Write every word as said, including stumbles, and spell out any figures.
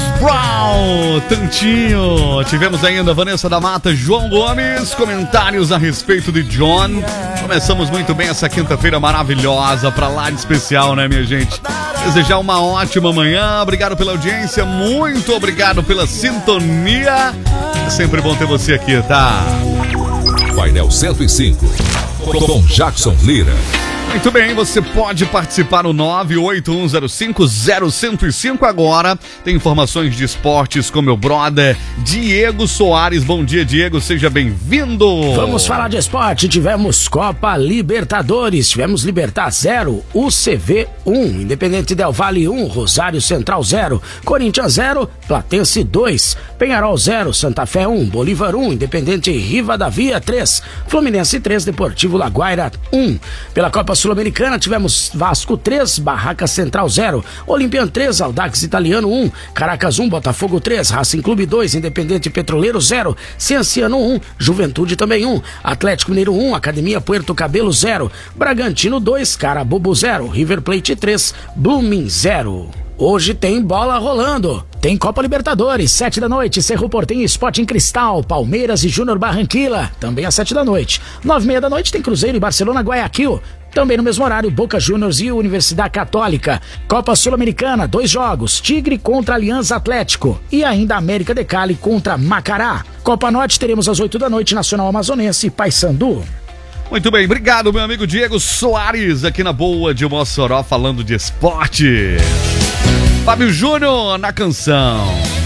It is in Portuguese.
Brown, Tantinho. Tivemos ainda Vanessa da Mata, João Gomes, comentários a respeito de John. Começamos muito bem essa quinta-feira maravilhosa, pra lá de especial, né, minha gente? Desejar uma ótima manhã, obrigado pela audiência, muito obrigado pela sintonia. É sempre bom ter você aqui, tá? Painel cento e cinco, com Jackson Lira. Muito bem, você pode participar no nove oito um zero cinco zero zero zero cinco agora. Tem informações de esportes com meu brother Diego Soares. Bom dia, Diego, seja bem-vindo. Vamos falar de esporte. Tivemos Copa Libertadores, tivemos Libertar zero, U C V um, Independente Del Valle um, Rosário Central zero, Corinthians zero, Platense dois, Penharol zero, Santa Fé um, Bolívar um, Independente Rivadavia três, Fluminense três, Deportivo Laguaira um. Pela Copa Sul-Americana tivemos Vasco três, Barraca Central zero, Olympian três, Audax Italiano um, Caracas um, Botafogo três, Racing Clube dois, Independente Petroleiro zero, Cienciano um, Juventude também um, Atlético Mineiro um, Academia Puerto Cabelo zero, Bragantino dois, Carabobo zero, River Plate três, Blooming zero. Hoje tem bola rolando. Tem Copa Libertadores, sete da noite, Cerro Porteño, Sporting Cristal, Palmeiras e Júnior Barranquilla, também às sete da noite. Nove e meia da noite tem Cruzeiro e Barcelona Guayaquil. Também no mesmo horário, Boca Juniors e Universidade Católica. Copa Sul-Americana, dois jogos, Tigre contra Aliança Atlético e ainda América de Cali contra Macará. Copa Norte teremos às oito da noite, Nacional Amazonense e Paysandu. Muito bem, obrigado, meu amigo Diego Soares, aqui na Boa de Mossoró, falando de esporte. Fábio Júnior na canção.